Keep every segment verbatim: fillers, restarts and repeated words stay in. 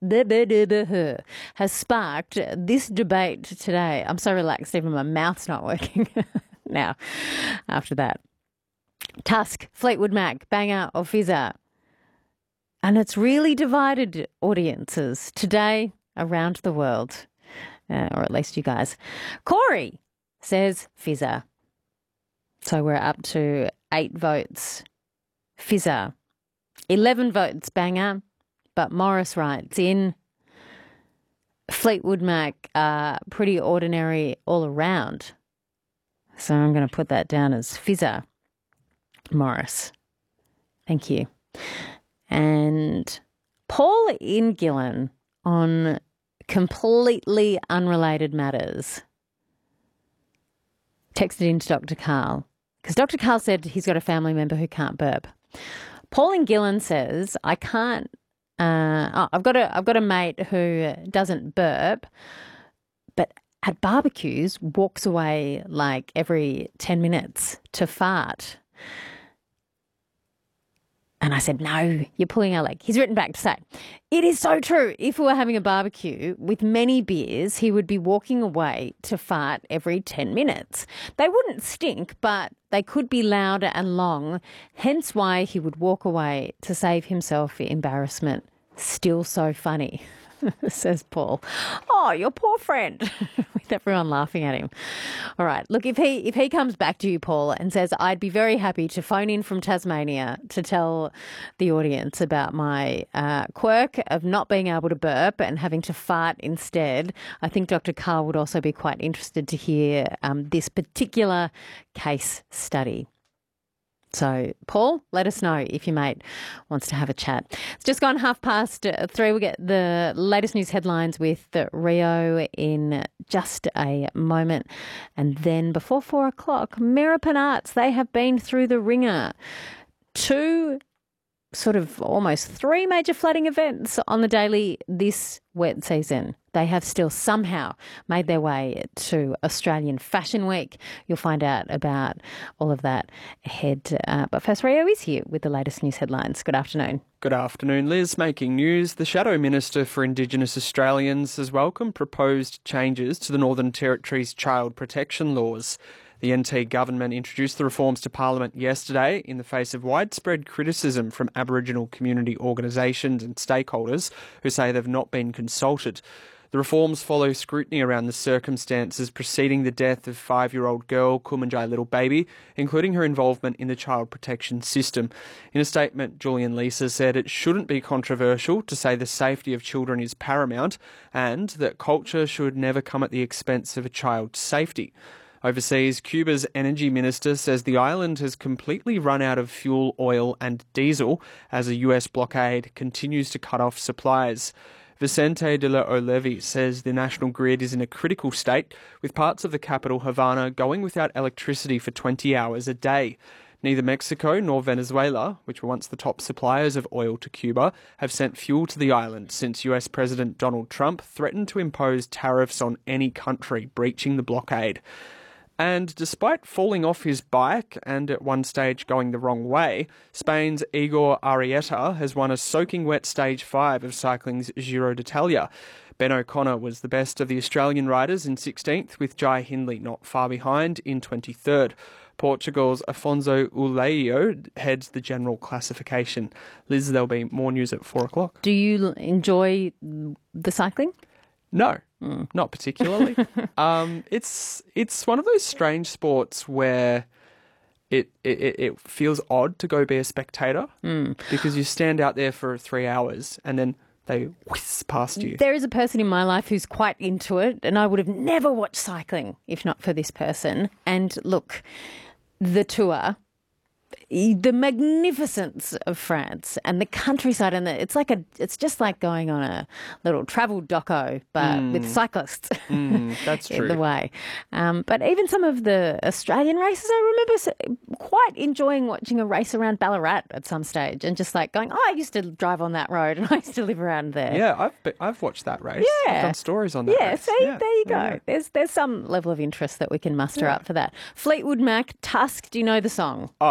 has sparked this debate today. I'm so relaxed, even my mouth's not working now after that. Tusk, Fleetwood Mac, banger or fizzer? And it's really divided audiences today around the world, uh, or at least you guys. Corey says fizzer. So we're up to eight votes fizzer, eleven votes banger, but Morris writes in Fleetwood Mac are pretty ordinary all around. So I'm going to put that down as fizzer, Morris. Thank you. And Paul in Gillen on completely unrelated matters texted into Doctor Karl because Doctor Karl said he's got a family member who can't burp. Paul in Gillen says, I can't, uh, oh, I've got a, I've got a mate who doesn't burp, but at barbecues walks away like every ten minutes to fart. And I said, no, you're pulling our leg. He's written back to say, it is so true. If we were having a barbecue with many beers, he would be walking away to fart every ten minutes. They wouldn't stink, but they could be louder and long, hence why he would walk away to save himself embarrassment. Still so funny, says Paul. Oh, your poor friend, with everyone laughing at him. All right, look, if he if he comes back to you, Paul, and says, I'd be very happy to phone in from Tasmania to tell the audience about my uh, quirk of not being able to burp and having to fart instead, I think Doctor Karl would also be quite interested to hear um, this particular case study. So, Paul, let us know if your mate wants to have a chat. It's just gone half past three. We'll get the latest news headlines with Rio in just a moment. And then before four o'clock, Mirapan Arts, they have been through the ringer. Two sort of almost three major flooding events on the daily this wet season. They have still somehow made their way to Australian Fashion Week. You'll find out about all of that ahead. Uh, but first, Rio is here with the latest news headlines. Good afternoon. Good afternoon, Liz. Making news, the Shadow Minister for Indigenous Australians has welcomed proposed changes to the Northern Territory's child protection laws. The N T government introduced the reforms to Parliament yesterday in the face of widespread criticism from Aboriginal community organisations and stakeholders who say they've not been consulted. The reforms follow scrutiny around the circumstances preceding the death of five-year-old girl Kumanjai Little Baby, including her involvement in the child protection system. In a statement, Julian Leeser said it shouldn't be controversial to say the safety of children is paramount and that culture should never come at the expense of a child's safety. Overseas, Cuba's energy minister says the island has completely run out of fuel, oil and diesel as a U S blockade continues to cut off supplies. Vicente de la Olevi says the national grid is in a critical state, with parts of the capital, Havana, going without electricity for twenty hours a day. Neither Mexico nor Venezuela, which were once the top suppliers of oil to Cuba, have sent fuel to the island since U S President Donald Trump threatened to impose tariffs on any country breaching the blockade. And despite falling off his bike and at one stage going the wrong way, Spain's Igor Arrieta has won a soaking wet stage five of cycling's Giro d'Italia. Ben O'Connor was the best of the Australian riders in sixteenth, with Jai Hindley not far behind in twenty-third. Portugal's Afonso Uleio heads the general classification. Liz, there'll be more news at four o'clock. Do you enjoy the cycling? No, mm. not particularly. um, it's it's one of those strange sports where it it, it feels odd to go be a spectator mm. because you stand out there for three hours and then they whiz past you. There is a person in my life who's quite into it, and I would have never watched cycling if not for this person. And look, the tour, the magnificence of France and the countryside, and the, it's like a, it's just like going on a little travel doco, but mm. with cyclists. Mm, that's true. In the way. Um, but even some of the Australian races, I remember quite enjoying watching a race around Ballarat at some stage, and just like going, oh, I used to drive on that road, and I used to live around there. Yeah, I've been, I've watched that race. Yeah, I've done stories on that. Yeah, race. see, yeah. there you go. Yeah. There's there's some level of interest that we can muster yeah. up for that. Fleetwood Mac, Tusk. Do you know the song? Oh, my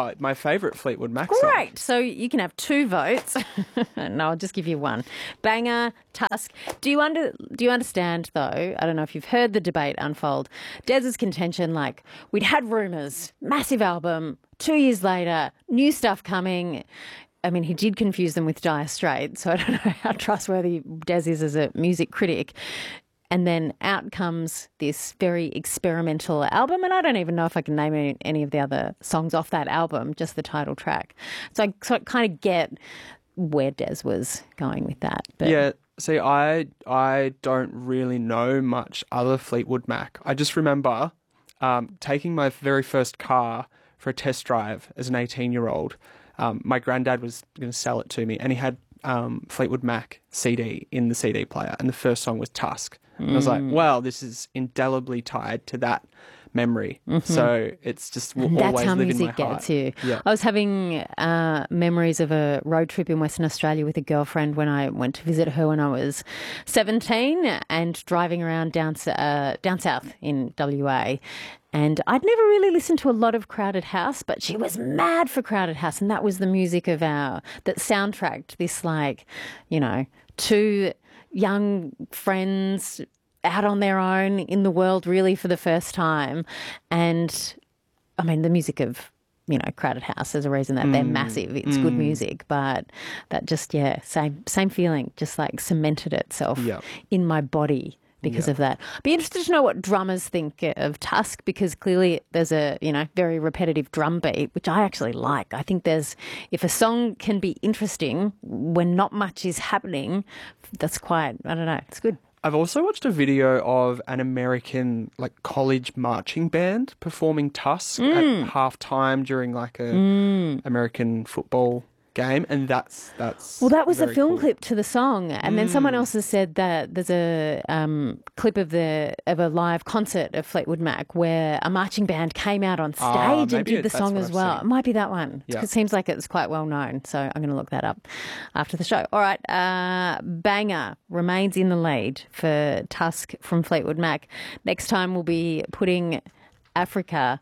favourite Fleetwood Mac song. Great. So you can have two votes. No, I'll just give you one. Banger, Tusk. Do you under do you understand though? I don't know if you've heard the debate unfold. Des's contention, like we'd had rumours, massive album. Two years later, new stuff coming. I mean, he did confuse them with Dire Straits, so I don't know how trustworthy Des is as a music critic. And then out comes this very experimental album, and I don't even know if I can name any, any of the other songs off that album, just the title track. So I, so I kind of get where Des was going with that. But Yeah, see, I I don't really know much other Fleetwood Mac. I just remember um, taking my very first car for a test drive as an eighteen-year-old. Um, my granddad was going to sell it to me, and he had um, Fleetwood Mac C D in the C D player, and the first song was Tusk. And I was like, wow, this is indelibly tied to that memory. Mm-hmm. So it's just w- That's always how live in my music heart. gets you. Yeah. I was having uh, memories of a road trip in Western Australia with a girlfriend when I went to visit her when I was seventeen, and driving around down, uh, down south in W A. And I'd never really listened to a lot of Crowded House, but she was mad for Crowded House. And that was the music of our, that soundtracked this, like, you know, two young friends out on their own in the world really for the first time. And I mean, the music of, you know, Crowded House, there's a reason that they're massive. It's mm. good music, but that just, yeah, same same feeling, just like cemented itself Yep. in my body because Yep. of that. Be interested to know what drummers think of Tusk, because clearly there's a, you know, very repetitive drum beat, which I actually like. I think there's, if a song can be interesting when not much is happening, that's quite, I don't know, it's good. I've also watched a video of an American like college marching band performing Tusk mm. at halftime during like a mm. American football game, and that's that's well, that was the very film cool. clip to the song, and mm. then someone else has said that there's a um, clip of the of a live concert of Fleetwood Mac where a marching band came out on stage uh, and did the song as I've well. seen. It might be that one. Yeah. It seems like it's quite well known, so I'm going to look that up after the show. All right, uh, Banger remains in the lead for Tusk from Fleetwood Mac. Next time we'll be putting Africa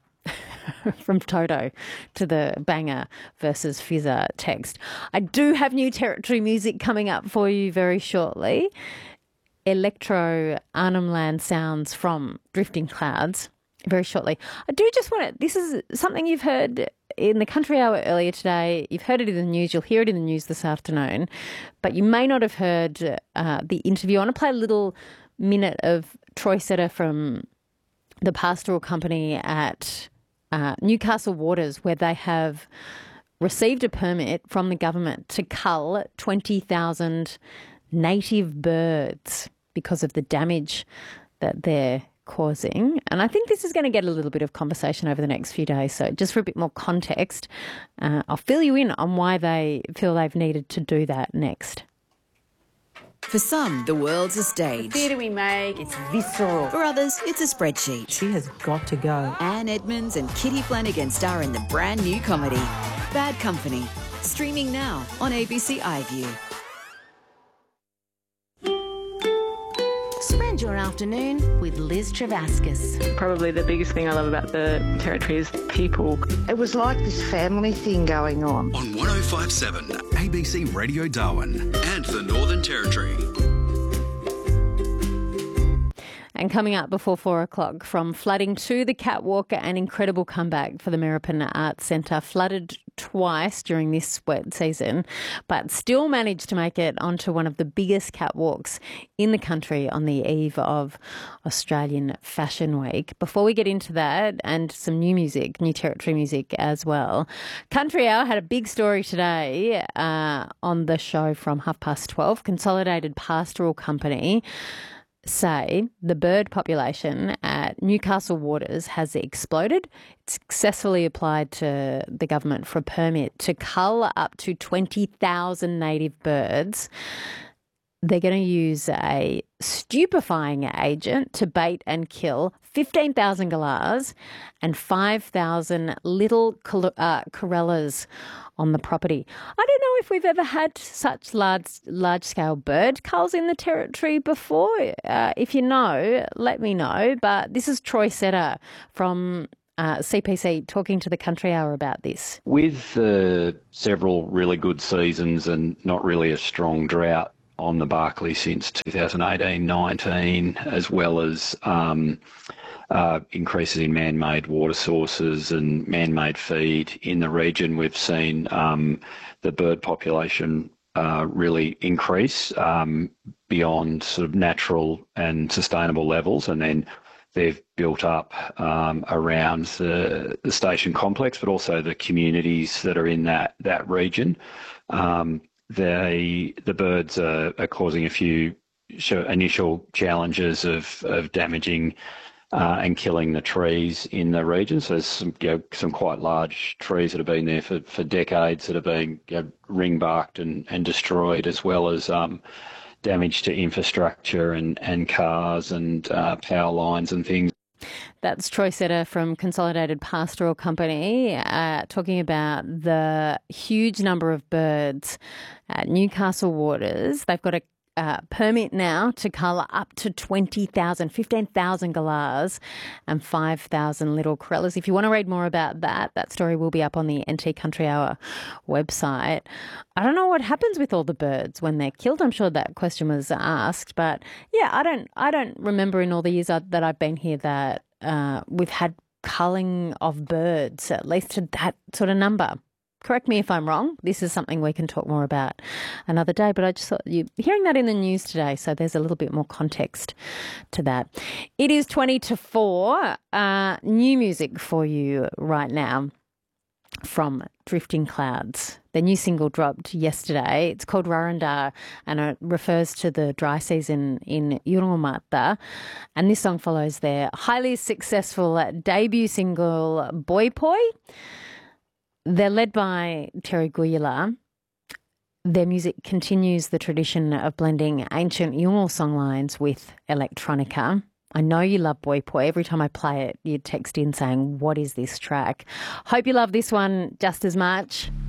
from Toto to the Banger versus Fizzer text. I do have new Territory music coming up for you very shortly. Electro Arnhem Land sounds from Drifting Clouds very shortly. I do just want to, this is something you've heard in the Country Hour earlier today. You've heard it in the news. You'll hear it in the news this afternoon, but you may not have heard uh, the interview. I want to play a little minute of Troy Setter from the Pastoral Company at Uh, Newcastle Waters, where they have received a permit from the government to cull twenty thousand native birds because of the damage that they're causing. And I think this is going to get a little bit of conversation over the next few days. So just for a bit more context, uh, I'll fill you in on why they feel they've needed to do that next. For some, the world's a stage. The theatre we make, it's visceral. For others, it's a spreadsheet. She has got to go. Anne Edmonds and Kitty Flanagan star in the brand new comedy, Bad Company, streaming now on A B C iView. Spend your afternoon with Liz Travascus. Probably the biggest thing I love about the Territory is people. It was like this family thing going on. On one oh five point seven A B C Radio Darwin and the Northern Territory. And coming up before four o'clock, from flooding to the catwalk, an incredible comeback for the Meropan Arts Centre. Flooded twice during this wet season, but still managed to make it onto one of the biggest catwalks in the country on the eve of Australian Fashion Week. Before we get into that and some new music, new Territory music as well, Country Hour had a big story today uh, on the show from half past twelve. Consolidated Pastoral Company say the bird population at Newcastle Waters has exploded. It's successfully applied to the government for a permit to cull up to twenty thousand native birds. They're going to use a stupefying agent to bait and kill fifteen thousand galahs and five thousand little uh, corellas on the property. I don't know if we've ever had such large, large-scale bird culls in the Territory before. Uh, if you know, let me know. But this is Troy Setter from uh, C P C talking to the Country Hour about this. With uh, several really good seasons and not really a strong drought on the Barkly since two thousand eighteen nineteen, as well as um, uh, increases in man-made water sources and man-made feed in the region, we've seen um, the bird population uh, really increase um, beyond sort of natural and sustainable levels, and then they've built up um, around the, the station complex, but also the communities that are in that that region. Um, they, the birds are, are causing a few initial challenges of, of damaging uh, and killing the trees in the region. So there's some, you know, some quite large trees that have been there for, for decades that have been, you know, ring-barked and, and destroyed, as well as um, damage to infrastructure and, and cars and uh, power lines and things. That's Troy Setter from Consolidated Pastoral Company uh, talking about the huge number of birds at Newcastle Waters. They've got a uh, permit now to cull up to twenty thousand, fifteen thousand galahs and five thousand little corellas. If you want to read more about that, that story will be up on the N T Country Hour website. I don't know what happens with all the birds when they're killed. I'm sure that question was asked, but yeah, I don't, I don't remember in all the years that I've been here that uh, we've had culling of birds, at least to that sort of number. Correct me if I'm wrong. This is something we can talk more about another day, but I just thought you're hearing that in the news today, so there's a little bit more context to that. It is twenty to four. Uh, new music for you right now from Drifting Clouds. The new single dropped yesterday. It's called Rarandar, and it refers to the dry season in Yurungamatta. And this song follows their highly successful debut single, Boy Poi. They're led by Terry Guyula. Their music continues the tradition of blending ancient Yolngu songlines with electronica. I know you love Boy Poi. Every time I play it, you text in saying, what is this track? Hope you love this one just as much.